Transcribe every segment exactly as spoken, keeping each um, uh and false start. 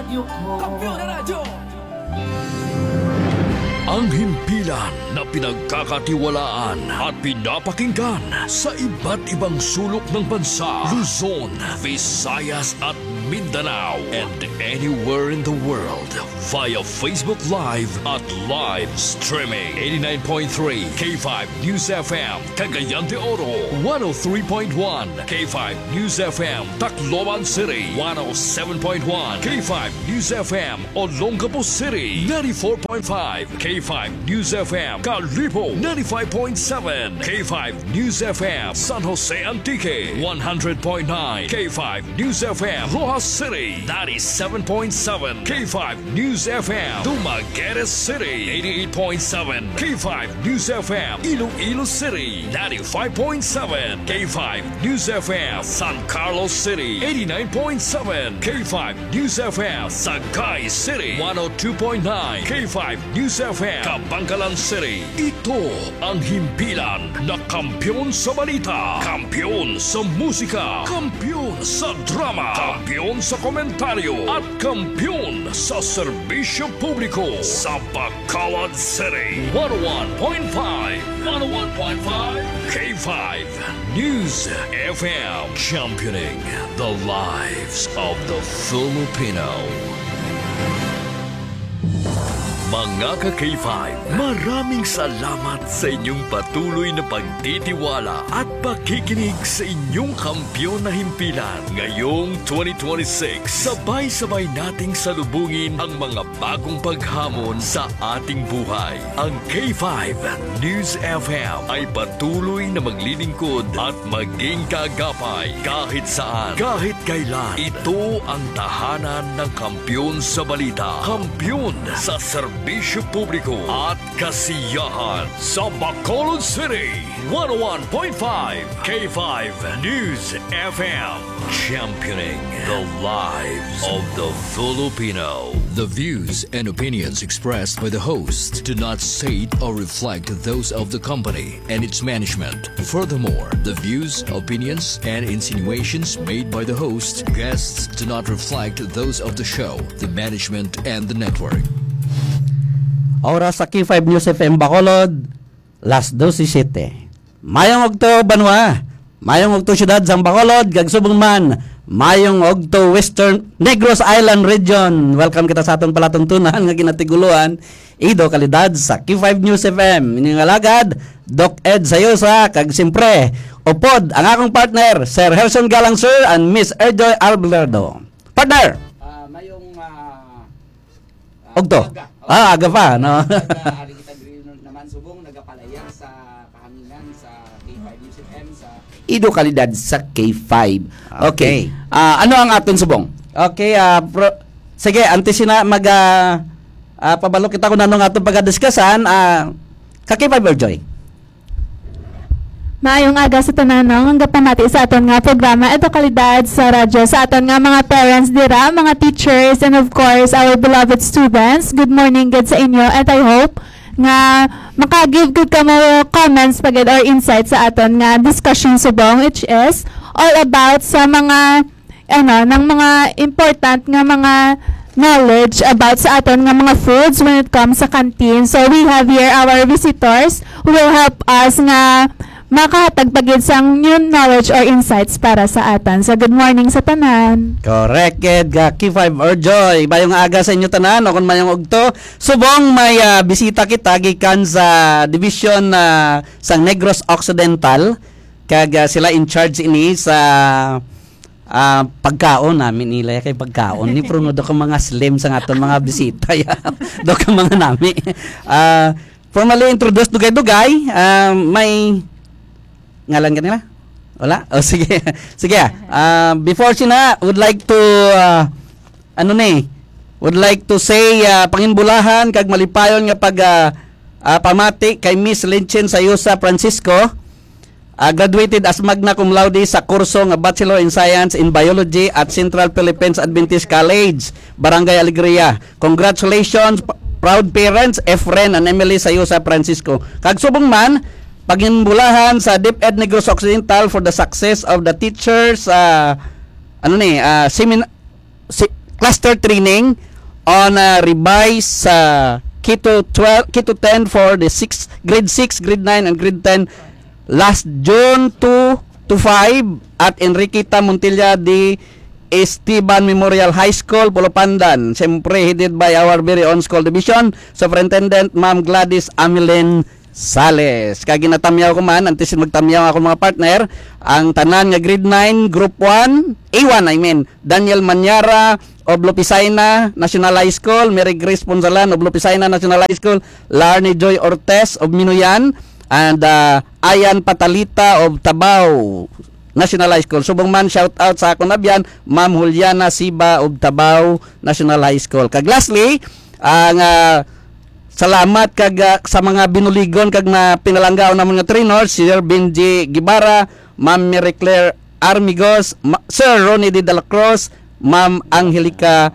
radyo ko. Kampiyon na radyo! Ang himpilan na pinagkakatiwalaan at pinapakinggan sa iba't ibang sulok ng bansa, Luzon, Visayas at Mindanao, and anywhere in the world via Facebook Live at live streaming. eighty-nine point three K five News F M, Cagayan de Oro, one oh three point one K five News F M, Tacloban City, one oh seven point one K five News F M, Olongapo City, ninety-four point five K five News F M, Calipo, ninety-five point seven K five News F M, San Jose Antique, one hundred point nine K five News F M, Rojas City, ninety-seven point seven K five News F M, Dumaguete City, eighty-eight point seven K five News F M, Iloilo City, ninety-five point seven K five News F M, San Carlos City, eighty-nine point seven K five News F M, Sagay City, one oh two point nine K five News F M, Kabangkalan City. Ito ang himpilan na kampiyon sa balita, kampiyon sa musika, kampiyon sa drama, kampiyon sa komentaryo, at kampiyon sa serbisyo publiko sa Bacolod City. one oh one point five one oh one point five K five News F M, championing the lives of the Filipino. Mga ka-K five, maraming salamat sa inyong patuloy na pagtitiwala at pakikinig sa inyong kampiyon na himpilan. Ngayong twenty twenty-six, sabay-sabay nating salubungin ang mga bagong paghamon sa ating buhay. Ang K five News F M ay patuloy na maglilingkod at maging kagapay kahit saan, kahit kailan. Ito ang tahanan ng kampiyon sa balita, kampiyon sa serbisyo publiko at kasiyahan sa Bacolod City. one oh one point five K five News F M, championing the lives of the Filipino. The views and opinions expressed by the host do not state or reflect those of the company and its management. Furthermore, the views, opinions, and insinuations made by the host, guests do not reflect those of the show, the management, and the network. Oras sa K five News F M Bacolod, las dosisete. Mayong ogto Banwa, mayong ogto syudad sang Bacolod, kag subong man, mayong ogto Western Negros Island Region. Welcome kita sa aton palatuntunan nga ginatiguluhan, Ido Kalidad sa K five News F M. Inyong alagad, Doc Ed Sayosa, kag simpre, upod ang akong partner, Sir Herson Galang Sir and Miss Erjoy Alberto. Partner! Uh, mayong uh, uh, ogto. Aga. Ah, aga pa, no? Aga, ari kita naman subong nagapalayan sa kahanginan sa K five News F M sa Ido Kalidad sa K five. Okay. Ah, ano ang aton subong? Okay, ah pro- sige, antes na mag uh, uh, pabalo kita kung ano nga aton pagdiskussan, ah ka K five Joy. Maayong aga sa tananong, ang gapanati sa aton nga programa, ito kalidad sa radyo, sa aton nga mga parents dira, mga teachers, and of course, our beloved students. Good morning, good sa inyo, and I hope nga maka-give good ka mo comments pagid or insights sa aton nga discussion subong, which is all about sa mga, ano, ng mga important nga mga knowledge about sa aton nga mga foods when it comes sa canteen. So, we have here our visitors who will help us nga makahatag pagid sang new knowledge or insights para sa atan. So, good morning sa tanan. Correct, Ed. K five or Joy. Bayong aga sa inyo tanan. O kung mayong ogto. Subong may uh, bisita kita gikan sa division uh, sang Negros Occidental. Kag uh, sila in charge ini sa uh, pagkaon namin nila. Kay pagkaon. Ni pruno do ka mga slim sa aton mga bisita. Do ka mga nami. Uh, formally introduced dugay-dugay. Uh, may ngalan ka nila? Wala? O, oh, sige. Sige. Uh, before sina, would like to, uh, ano ni, would like to say, uh, panginbulahan, kag malipayon nga pag, uh, uh, pamati kay Miss Linchen Sayusa Francisco, uh, graduated as magna cum laude sa kurso nga Bachelor in Science in Biology at Central Philippines Adventist College, Barangay Alegria. Congratulations, p- proud parents, Efren and Emily Sayusa Francisco. Kag subong man, paginbulahan sa DepEd Negros Occidental for the success of the teachers uh, ano ni uh, semin- si- cluster training on uh, revise uh, Keto twelve, Keto ten for the six, grade six, grade nine, and grade ten last June two to five at Enriqueta Montilla de Esteban Memorial High School, Polopandan. Siyempre, headed by our very own school division, Superintendent Ma'am Gladys Amelin Sales. Kaya ginatamyaw ko man, antes magtamyaw ako mga partner, ang tanan nga grade nine, group one, A one I mean, Daniel Manyara of Lopisaina National High School, Mary Grace Ponzalan of Lopisaina National High School, Larny Joy Ortez of Minuyan, and uh, Ayan Patalita of Tabao National High School. Subong man shout out sa akong nabyan, Ma'am Juliana Siba of Tabao National High School. Kag lastly, ang uh, salamat kag uh, sa mga binuligon kag na pinalanggaw na mga trainers, Sir Benji Gibara, Ma'am Mary Claire Armigos, Ma- Sir Ronnie de la Cruz, Ma'am Angelica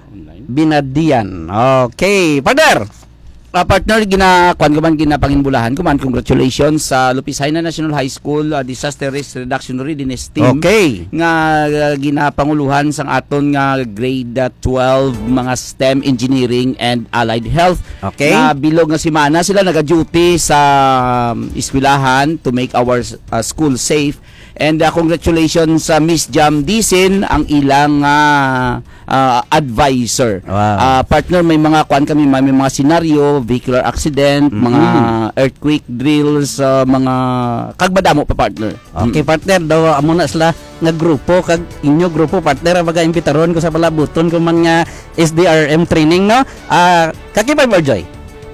Binadian. Okay, partner. Uh, partner, gina kuan ko man ginapanginbulahan ko man, congratulations sa Lopisaina National High School uh, Disaster Risk Reduction Readiness Team. Okay. Nga uh, ginapanguluhan sang aton nga grade uh, twelve mga STEM Engineering and Allied Health. Okay. Nga bilog nga semana sila naga-duty sa um, eskwelahan to make our uh, school safe. And uh, congratulations sa Miss Jam Disin, ang ilang uh, uh, advisor. Wow. Uh, partner, may mga kuan kami, may mga senaryo, vehicular accident, Mm-hmm. mga earthquake drills, uh, mga kagbadamo pa partner. Okay, partner, daw amo na sila nga grupo kag inyo grupo partner baga imbitaron ko sa palabuton ko man nga S D R M training no. Ah, uh, kakipay mo Joy.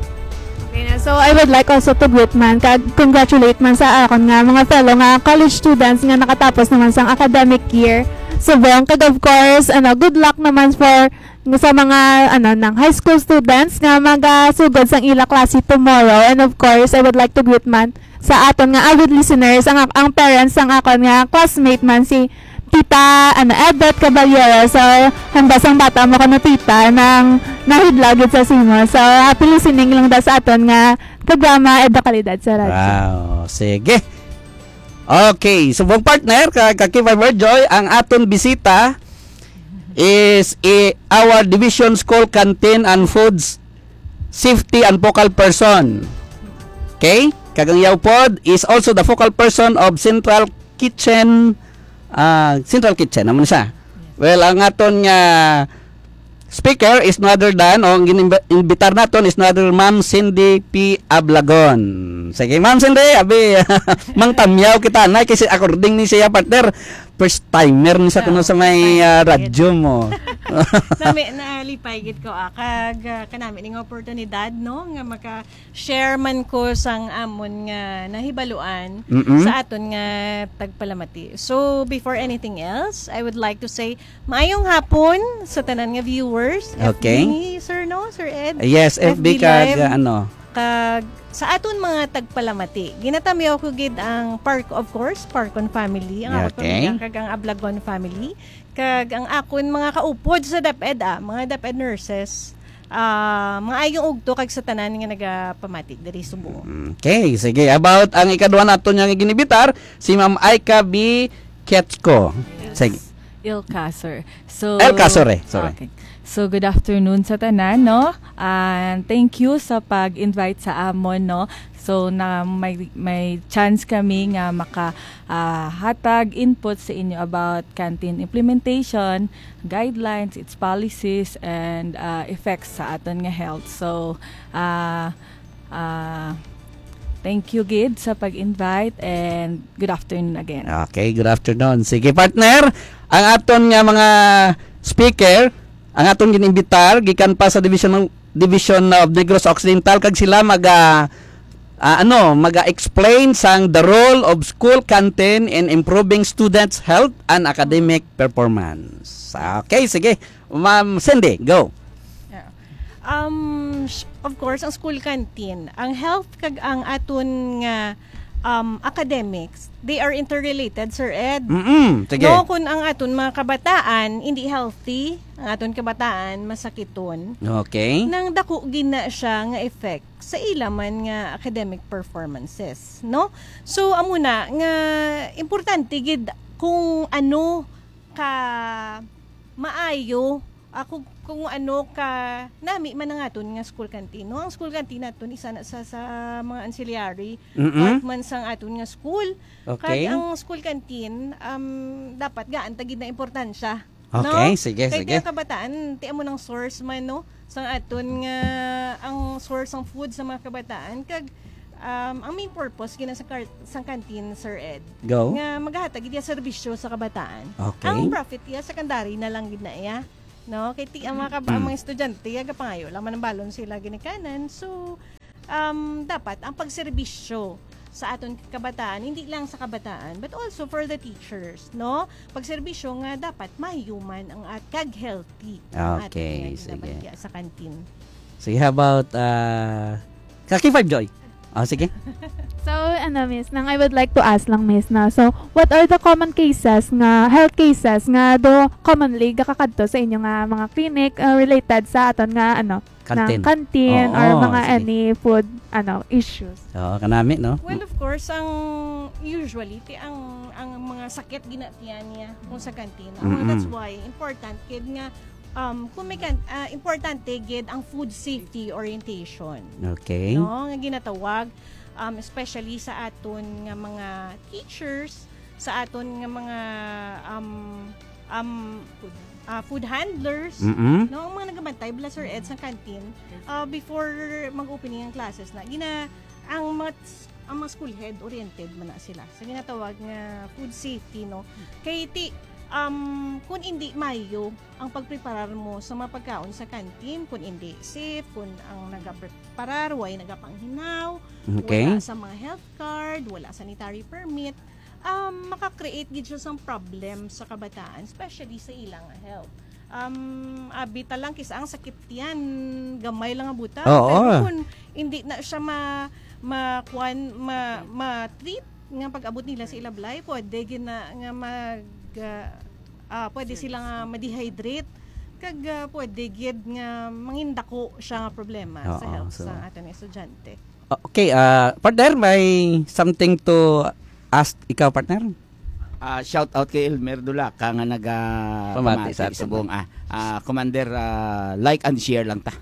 Okay na. So I would like also to greet man, kag congratulate man sa akon nga mga fellow nga college students nga nakatapos naman sang academic year. Subong kag of course, ano, good luck naman for sa mga ano ng high school students nga magasugod sang ila klase tomorrow. And of course, I would like to greet man sa aton nga avid listeners, ang ang parents sang akon nga classmate man si Tita ano Edbeth Caballero. So hambasang bata mo ko na tita nang nahidlagit sa simo. So happy listening lang da sa aton nga programa Edda Kalidad sa radyo. Wow, sige. Okay, subong partner kag kakipay mo Joy, ang aton bisita is a, our division school canteen and foods safety and focal person. Okay? Kagang yaw pod is also the focal person of Central Kitchen. Uh, Central Kitchen naman siya. Well, ang aton nga speaker is no other than o ang inimbitar naton is no other Ma'am Cindy P. Ablagon. Sige, Ma'am Cindy, abi mang tamyaw kita na kasi according ni siya partner first timer ni sa kuno sa may uh, radyo mo. Nami nalipay gid ko ah, kag uh, kanami ning oportunidad no nga maka-share man ko sang amon nga nahibaluan Mm-mm. sa aton nga tagpalamati. So before anything else, I would like to say maayong hapon sa tanan nga viewers. Okay. F B, Sir no, Sir Ed. Yes, F B kag uh, ano. Kag sa aton mga tagpalamati, ginatamyaw ko gid ang Park, of course, Parkon family, ang Yeah, akon okay. pamilya, kag ang Ablagon family, kag ang akon mga kaupod sa DepEd ah, mga DepEd nurses, ah mga ayong ugto kag sa tanan nga nagapamati diri Subo. Okay, sige. About ang ikaduha naton nga ginibitar, si Ma'am Aika B. Ketsko. Sige. Ilka, sir. So, Elka, sorry. Sorry. Okay. So, good afternoon sa tanan, no? And thank you sa pag-invite sa amon, no? So, na may, may chance kami nga maka ah, hatag input sa inyo about canteen implementation, guidelines, its policies, and uh, effects sa aton nga health. So, uh, uh, thank you, Gid, sa pag-invite, and good afternoon again. Okay, good afternoon. Sige, partner. Ang aton nga mga speaker, ang aton ginimbitar gikan pa sa division ng division of Negros Occidental kag sila maga ah, ano, maga-explain sang the role of school canteen in improving students' health and academic performance. Okay, sige. Ma'am Cindy, go. Um sh- of course ang school canteen, ang health kag ang aton nga um academics, they are interrelated, Sir Ed. Mm. Sige. No, kung ang aton mga kabataan hindi healthy, ang aton kabataan masakiton, Okay. nang dako gina siya nga effect sa ilaman nga academic performances, no? So amo na nga importante gid kung ano ka maayo ako kung ano ka nami man nga aton nga school canteen. No, ang school canteen naton isa na sa, sa mga ancillary Mm-mm. departments ang aton nga school. Okay. Kag ang school canteen um dapat gaan tagid na importansya. Okay, no? sige, Kaya sige. Kaya kabataan, tiyan mo ng source man, no? Sa aton nga, ang source ng food sa mga kabataan, kag, um, ang main purpose, gina sa, kar- sa canteen, Sir Ed, Go. nga maghatag, iya serbisyo sa kabataan. Okay. Ang profit, iya, secondary na lang gid na iya. No? Kaya ti, ang mga, kaba- ang mga estudyante, yaga pangayo, laman ng balon sila ginikanan. So, um, dapat, ang pagserbisyo sa aton kabataan, hindi lang sa kabataan, but also for the teachers, no? Pagserbisyo nga dapat mahuman ang at kag healthy ang Okay, ating sige. ginabalya sa canteen. Sige, how about uh, Kaki five Joy? Oh, sige. So, ano, miss, nang I would like to ask lang, miss, na, so, what are the common cases nga, health cases nga do commonly gakakadto sa inyo nga mga clinic uh, related sa aton nga, ano, Canteen. ng canteen Oo, or mga sige. any food, ano, issues? Oo, kanami, no? Well, of course, ang usually ti ang ang mga sakit ginatian niya kung sa canteen. Mm-mm. That's why important kid nga um kung may kan, ah, importante gid ang food safety orientation. Okay. No, nga ginatawag um especially sa aton nga mga teachers, sa aton nga mga um um uh, food handlers, Mm-mm. no, ang mga nagabantay bala Sir Ed sa canteen uh, before mag-opening ang classes na gina ang mga ang mga school head oriented man na sila sa ginatawag nga food safety, no, kay ti um kung hindi mayo ang pagpreparar mo sa mga pagkaon sa canteen, kung hindi safe, kung ang nagapreparar way nagapanghinaw, Okay. wala sa mga health card, wala sanitary permit, um, makakreate gid siya ng problem sa kabataan, especially sa ilang health. Um, abita lang kisa ang sakit yan, gamay lang ang buta. Oo. Pero kung hindi na siya ma, ma, kuan, ma, ma-treat, nga pag-abot nila sa ilablay, pwede gina, nga mag, uh, ah, pwede sila nga ma-dehydrate, kag uh, pwede gid nga mangindako siya nga problema sa Oo, health so- sa ating estudyante. Okay, uh, partner, may something to ask ikaw, partner? Ah, shout out kay Elmer Dulaca nga naga Pamati pamati sa atin. sa buong ah, ah, Commander, ah, like and share lang ta.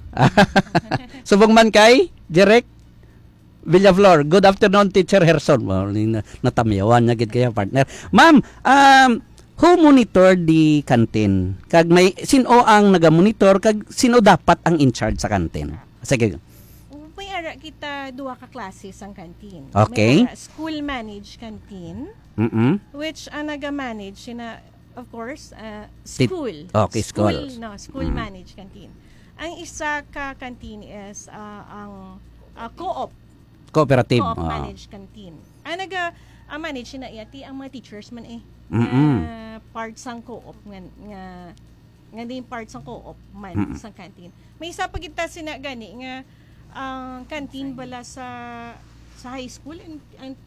Subong man kay, direct Villaflor. Good afternoon, Teacher Herson. Well, na- natamyawan niya gid kaya, partner. Ma'am, um, who monitor the canteen? Kag may, sino ang naga-monitor? Kag sino dapat ang in charge sa canteen? Sige. May ara kita duha ka classes ang canteen. Okay. May ara school managed canteen, Mm-mm. which ang naga-manage sina, of course, uh, Tit- school. okay, school. no, school Mm. managed canteen. Ang isa ka canteen is uh, ang uh, co-op, Cooperative. co-op Oo. managed canteen. Ang naga ang manage na iyati ang mga teachers man eh. Mm-mm. Nga parts sang co-op nga nga nga din parts sang co-op man Mm-mm. sa canteen. May isa pa kita sina gani nga ang canteen bala sa sa high school and, and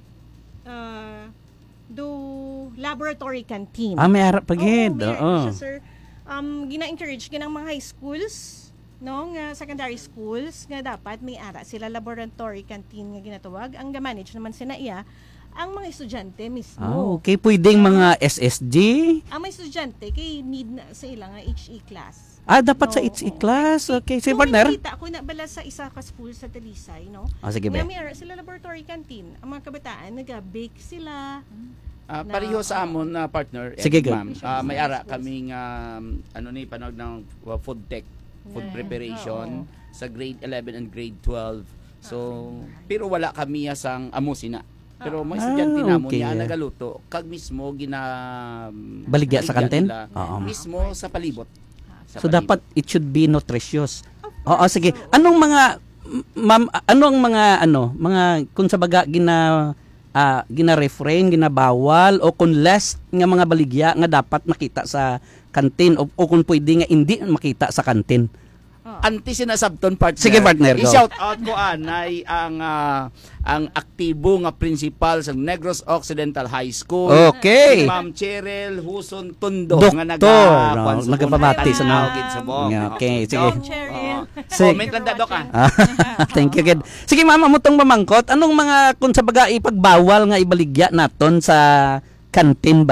uh, do laboratory canteen. Ah, may harap pagid. Oo, may Oo. siya, sir. Um, gina-encourage ginang mga high schools, no, nga secondary schools nga dapat may ara sila laboratory canteen nga ginatawag. Ang ga-manage naman sina iya ang mga estudyante mismo. Ah, okay, pwedeng mga S S G. Ang mga estudyante kay need na sa ilang nga H E class. Ah, dapat sa No, H E oo. class. Okay, sige, Kung partner. may kita ako na bala sa isa ka school sa Talisay, no? Ah, sige, Nga be. may ara sila laboratory canteen. Ang mga kabataan nag-bake sila. Ah, Na- pareho sa amon na partner. eh, Sige, go. ma'am. Ah, may ara kaming um, ano ni panag ng uh, food tech, food Yeah. preparation Oo. sa grade eleven and grade twelve. So, pero wala kami sang amusina. Pero mga estudyante Ah, namon okay. niya nagaluto kag mismo gina Baligya sa kantin? nila, Oo. mismo sa palibot. Sa So palibot. dapat it should be nutritious. Of Oo, course. sige. So, Anong mga m- ma'am, ano ang mga ano, mga kung sa baga gina ah, gina-refrain, ginabawal o kung less nga mga baligya nga dapat makita sa kantin o, o kung pwede nga hindi makita sa kantin. Anti sinasabton partner. Sige, partner, go. I-shout out ko anay ang ah, ang aktibo nga principal sa Negros Occidental High School. Okay. Si Ma'am Cheryl Huson Tundo Doktor, nga naga no, kwan sa nagpabati bunta, sa mga- tawagin sa buong. Yeah, okay, Dok, sige. Cheryl. Sige. Comment lang dadok ah. Ah, thank you, kid. Sige, mama mo tong mamangkot. Anong mga kung sa baga ipagbawal nga ibaligya naton sa kantin bala?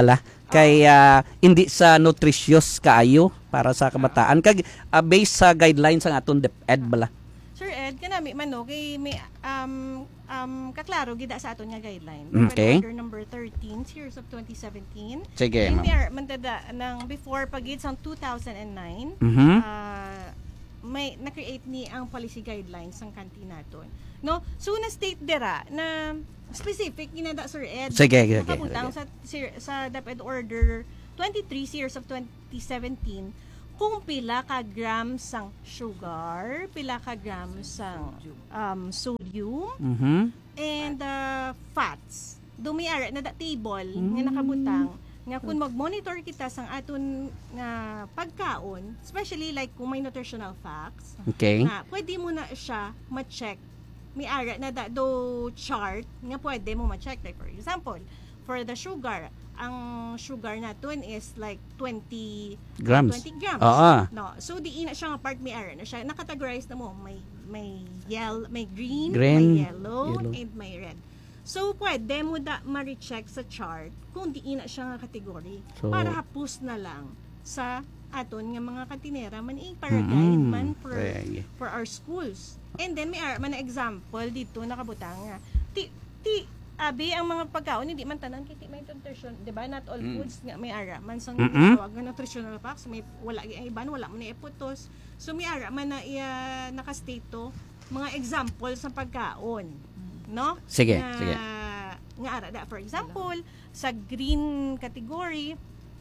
kay ah, hindi sa nutritious kaayo para sa kabataan kag ah, based sa guidelines ang aton DepEd bala. Sir Ed, kanami man no, kay may um, um, kaklaro gida sa aton nga guideline. Okay. Order number thirteen, series of twenty seventeen. Sige, Kay ma'am. may ar- man tada ng before pagid sa two thousand nine. Mhm. ah, may na-create ni ang policy guidelines ng kantina naton. No? So na-state dira na specific ginada Sir Ed. Sige, sige, Nakabutang sa sir- sa DepEd Order twenty-three series of twenty seventeen kung pila ka grams sang sugar, pila ka grams sang um, sodium, Mhm. and uh, fats. Dumiara na da table nga nakabutang nga kung mag-monitor kita sang aton nga pagkaon, especially like kung may nutritional facts, Okay. na pwede mo na siya ma-check. May ara na da do chart nga pwede mo ma-check. Like for example, for the sugar, ang sugar naton is like twenty Grams. twenty grams. Oo. No, so di ina siya nga part may ara na siya nakategorize na mo may may yellow, may green, Green, may yellow, yellow. and may red. So pwede mo da ma-recheck sa chart kung di ina siya nga category So- para hapus na lang sa aton nga mga kantinera man eh, para Mm-mm. guide man for Sige. for our schools. And then may ar- man na example dito nakabutang nga ti ti abi ang mga pagkaon hindi man tanan kay ti may nutrition, 'di ba? Not all foods nga may ara man sang Mm-mm. tawag nga nutritional facts, may wala ang iban wala man na iputos. So may ara man na iya naka-state to mga examples sa pagkaon. No? Sige, nga, sige. Nga ara da for example sa green category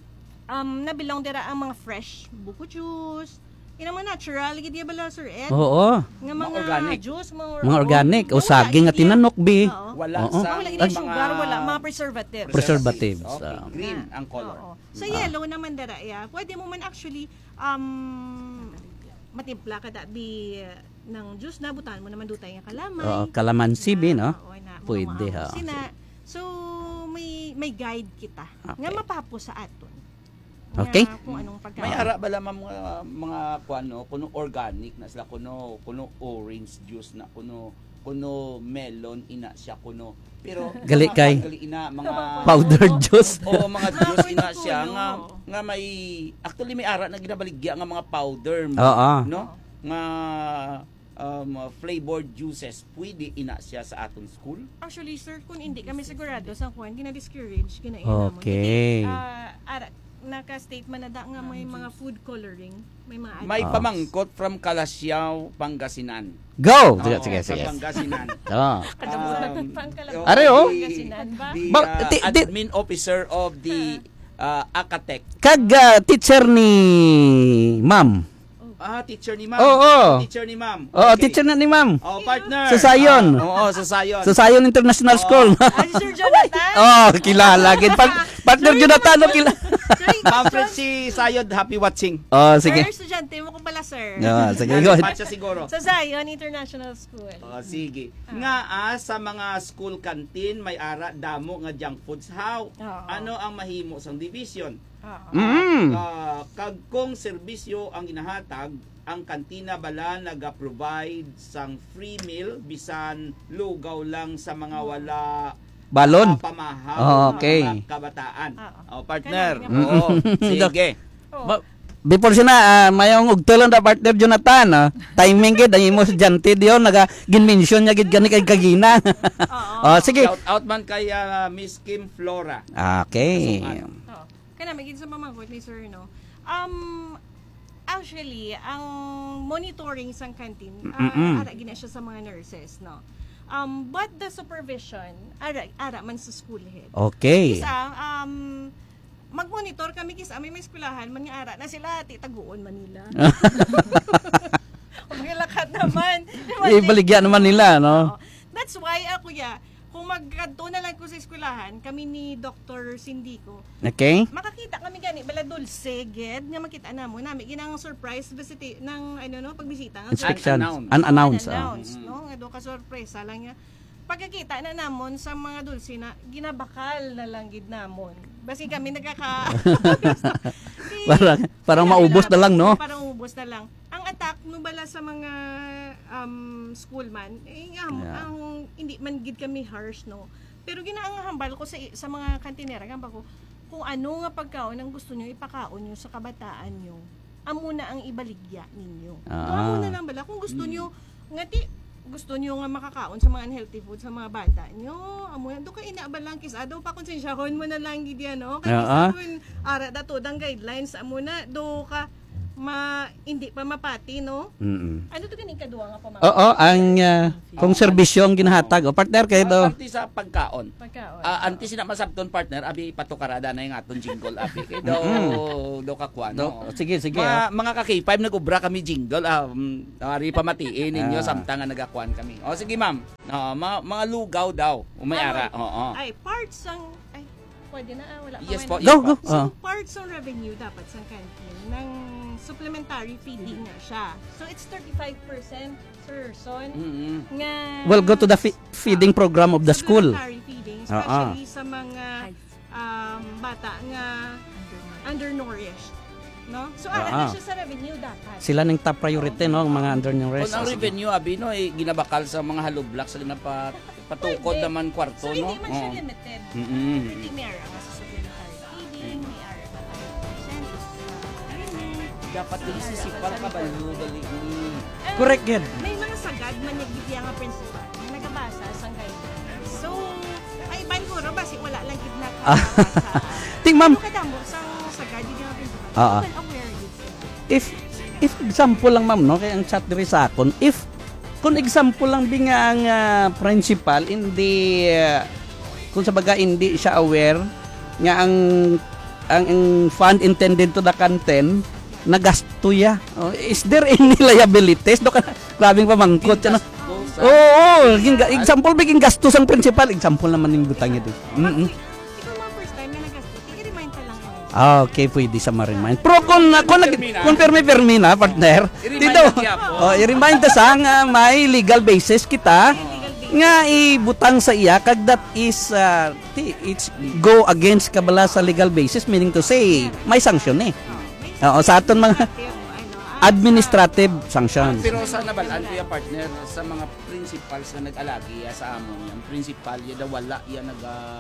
um nabilong dira ang mga fresh buko juice, ina mga natural gid bala Sir Ed. Oo. Nga mga, Mga organic. juice, mga, Mga organic o wala saging nga gid yan. tinanok bi. Oo. Wala Oo. sa Wala gid sugar, wala mga preservatives. Preservatives. Okay, ah. green Na. ang color. Oo. Sa yellow naman dara ya, pwede mo man actually um matimpla ka da bi uh, ng juice na butan mo naman dutay nga kalamay. Oo, calamansi bi, no? Oo, na, mga Pwede, maamo ha. sina. So may may guide kita nga Okay. mapapo sa aton. Okay. Nga kung anong pagkain. May ara bala mga mga kuano, kuno organic na sila kuno kuno orange juice na kuno kuno melon ina siya kuno. Pero Gali mga kay. gali ina mga Powder juice. Oo, mga juice ina Mga siya puno. nga nga may actually may ara na ginabaligya nga mga powder Oo. no? Nga um, flavored juices pwede ina siya sa aton school. Actually, sir, kung hindi kami sigurado sa kwan, gina-discourage, gina-ina mo. Okay. Ah, ara, naka-statement na da nga may mga food coloring, may mga May Ah. pamangkot from Calasiao, Pangasinan. Go. Sige, Oo, sige, sa sige. Pangasinan. Oo. Kadamutan pang kalabaw. Are, oh. Pangasinan ba? The Ba- uh, ti- ti- admin officer of the uh, Acatec. Kag ah, teacher ni Ma'am. Ah, teacher ni ma'am. Oo. Teacher ni ma'am. Oo, Okay. teacher na ni Ma'am. Oh, partner. Sa Sayon. Ah, oo, sa Sayon. Sa Sayon International Oo. School. Ah, si Sir Jonathan? Oh, kilala gid. Pa- partner Jonathan, oh, kilala. Sir, Ma'am Fritzy Sayod, happy watching. Oh, sige. Sir, estudyante mo ko pala, sir. Oh, sige, Yan, go. match siya siguro. Sa Zion International School. Oh, sige. Nga ah, sa mga school canteen may ara damo nga junk foods. How? Oo. Ano ang mahimo sang division? Oo. Mm. Ah, kag kung serbisyo ang ginahatag, ang kantina bala naga-provide sang free meal bisan lugaw lang sa mga wala Balon. ah, pamahaw Oh, okay. mga kabataan. Oo. Oh, partner. Kanang- Oo. Sige. Oo. Ba- Before siya na, ah, mayong ugtulon na partner Jonathan, ah. Timing gid ang imo estudyante diyon naga gin-mention niya gid gani kay kagina. Oh, sige. Shout out man kay ah, Miss Kim Flora. Okay. Oo. Kaya namin, gid sa mamangkot ni sir, no? Um, actually, ang monitoring sang canteen, Mm-mm. uh, ara gina siya sa mga nurses, no? Um, but the supervision, ara, ara man sa school head. Okay. Isa, um, mag-monitor kami kisa may may eskwelahan man nga ara na sila ti taguon Manila. Kung lakat naman. Ibaligya naman nila, no? Oo. That's why ako ya, kung magkadto na lang ko sa eskwelahan, kami ni Doctor Sindico, Okay? makakita kami gani bala dulce ged nga makita namo nami ginang surprise visit ng ano no pagbisita ng Inspection. Unannounced. Unannounced. ah. Unannounced, no nga do ka sorpresa lang nga pagkakita na namon sa mga dulce na ginabakal na lang gid namon basi kami nagkaka Parang parang maubos na lang, no? parang ubos na lang ang attack no bala sa mga um, school man eh, ang, Yeah. ang hindi man gid kami harsh no pero ginaanghambal ko sa sa mga kantinera gamba ko kung ano nga pagkaon ang gusto nyo ipakaon nyo sa kabataan nyo, amo na ang ibaligya ninyo. Ah. Do amo na lang bala kung gusto nyo nga ti gusto nyo nga makakaon sa mga unhealthy food sa mga bata nyo, amo na do ka inaabalang kis adaw pa konsensyahon mo na lang gid yan, no? Kay Ah. kung ara dato dang guidelines amo na do ka ma hindi pa mapati, no? Mm-mm. Ano to ganing kadua nga pamangkin? Oo, ang uh, kung serbisyo ang ginahatag. O, partner kayo do. Anti sa pagkaon. Pagkaon. Ah, anti sina masabton partner abi patukarada na yung aton jingle abi kay do do kakwan. Do, No? sige, sige. Ma, mga ka K five nag-ubra kami jingle. Ah, um, ari pa matiin ninyo Ah. samtang nga nagakuan kami. O sige ma'am. No, mga, mga lugaw daw. Umayara. Ano? Oo. Ay, parts ang ay pwede na ah, wala pa Yes man po, na. yes Go, po. go. So, Oh. parts ng revenue dapat sa canteen ng supplementary feeding na siya. So, it's thirty-five percent, Sir Son, Mm-hmm. nga Well, go to the fi- feeding program of the school. supplementary feeding, Ah, ah. especially sa mga um, bata nga undernourished. No? So, Ah, ara ah. na siya sa revenue dapat. Sila ng top priority, no? Ang mga under yung Kung rest. ang revenue abi no ay ginabakal sa mga halublak sa ginapa patukod Pwede. naman kwarto So, no. hindi man siya Oo. limited. Mm-mm. Hindi may ara nga sa supplementary feeding, may ara nga five percent sa remit. Dapat isisipal ka ba dali ni. And Correct yan. May mga sagad man nagbibigay nga principal na nagabasa sa guidelines. So, ay ban ko ro basi wala lang gid na Ah. sa. Ting, ma'am. Ano kadamo sa sagad gid nga principal. Ah, ah. Well aware gid sila. If if example lang ma'am, no, kay ang chat diri sa akon, if kung example lang bi nga ang ah, principal hindi ah, kung sa baga hindi siya aware nga ang ang, ang fund intended to the content nagasto ya. Oh, is there any liabilities? Do ka grabing pamangkot ano? Oo, oh, example biging gastos ang principal, example naman ning butang ito. Mm. Ikaw mga first time na nagasto, i-remind ka lang ano. Ah, okay, pwede sa ma-remind. Pero kung kung nag confirm permi na partner, I-remind dito. na siya po. Oh, i-remind ta sa nga may legal basis kita nga ibutang sa iya kag that is uh, ti- it's go against kabala sa legal basis, meaning to say may sanction eh. Oo, sa aton mga Pero ano, ah, administrative sanctions. Pero sa nabalaan ko yung partner sa mga principals na nag-alagi ya sa amon yan principal ya daw wala ya nag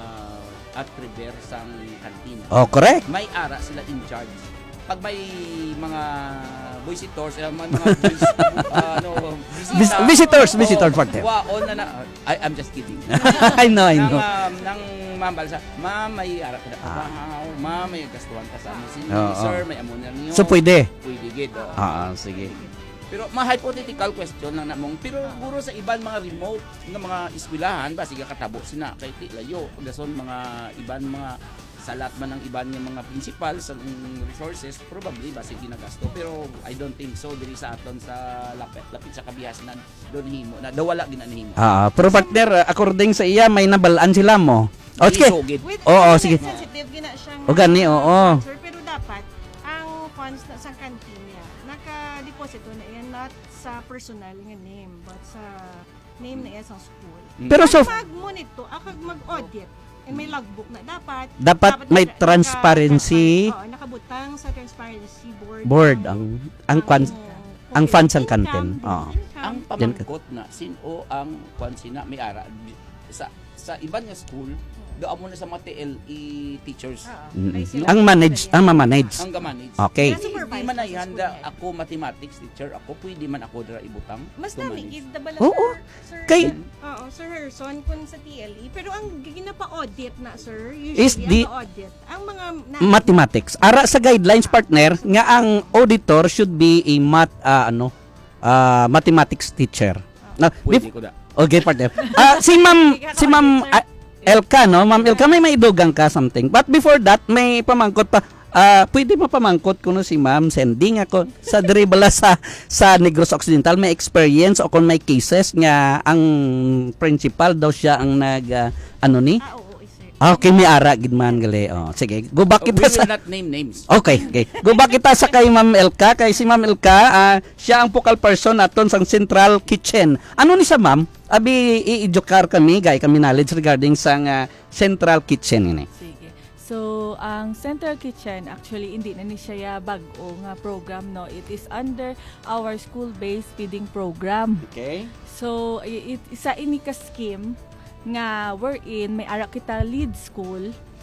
uh, at prepare sang kantin. Oh, correct. May ara sila in charge. Pag may mga visitors, eh, mga mga vis, uh, ano, Vis- visitors, visitors partner. Waon na na. I, I'm just kidding. I know, I Nang, know. um, nang mambal sa, ma'am, may ara ka na ah. ma'am, may gastuhan ka sa amin. Si Oo, sir, oo. may amon na niyo. So pwede. Pwede gid. oh. Ah, ah, sige. Pero ma-hypothetical question lang namong. Pero guro sa iban mga remote nga mga eskwelahan ba siga katabo sina kay ti layo. Dason mga iban mga salat man ang iban nga mga principal sa mm, resources probably ba sige nagasto pero I don't think so diri sa aton sa lapit lapit sa kabihasnan don himo na dawala ginanhimo. Ah, pero partner, according sa iya may nabalaan sila mo. Okay. Isugid. with Oo, with sige. sensitive gina siyang O gani, oo. answer, pero dapat ang funds na sa canteen niya naka-deposito na yan not sa personal nga name but sa name na iya sa school. Pero so Kag mag-monitor, ah, kag mag-audit and may logbook na dapat Dapat may naka- transparency. naka- oo, nakabutang sa transparency board board ang ang kwan ang funds ang income, kantin. Oo. income. Ang pamangkot na sino ang kwansina may ara sa sa iban nga school do amo na sa mga T L E teachers Oo, Mm, may sila- ang manage, ang ma-manage. ang gamanage. Okay. Kaya Hindi supervisor man ay sa handa school head. ako mathematics teacher ako pwede man ako dira ibutang. Mas to dami manage. gid na bala Oo. sir. Kay- Oo, Sir Herson kun sa T L E pero ang ginapa-audit na sir usually Is the- ang audit ang mga na, Mathematics. Ara sa guidelines partner nga ang auditor should be a math ah, ano ah, mathematics teacher. Na, Pwede bef- ko da. okay partner. Ah, si Ma'am si Ma'am ah, Elka no, Ma'am Elka may maidugang ka something. But before that may pamangkot pa. Ah, pwede mo pamangkot kuno si Ma'am sending ako sa dribala sa sa Negros Occidental may experience o kung may cases nga ang principal daw siya ang nag ah, ano ni. ah, oo, eh, sir. Ah, okay, may ara gid man gali. Oh, sige. Go back We kita will sa not name names. Okay, okay. Go back kita sa kay Ma'am Elka. Kay si Ma'am Elka, ah, siya ang focal person naton sa Central Kitchen. Ano ni sa Ma'am? Abi i-educar kami, gay kami knowledge regarding sa nga Central Kitchen ini. Sige. So, ang Central Kitchen, actually, hindi na ni siya bag-o nga program, no? It is under our school-based feeding program. Okay. So, i- it, isa ini ka scheme nga wherein may ara kita lead school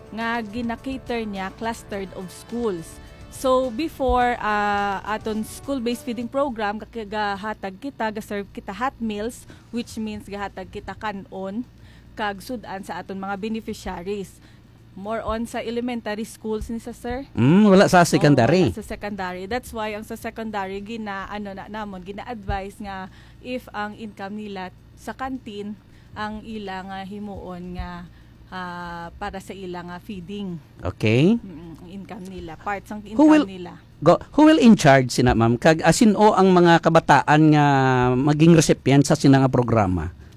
nga gina-cater niya clustered of schools. So before uh, aton school-based feeding program gahatag kita ga-serve kita hot meals, which means gahatag kita kanon kag sudan sa aton mga beneficiaries. More on sa elementary schools ni sa sir. Mm, wala sa secondary. Oo, wala sa secondary. That's why ang sa secondary gina ano na namon gina-advise nga if ang income nila sa canteen ang ilang uh, himuon nga uh, para sa ilang uh, feeding. Okay. Mm, ang income nila, parts ang income Who will- nila. Go, who will in charge sina ma'am? Kag asin o ang mga kabataan nga maging recipient sa sina nga programa?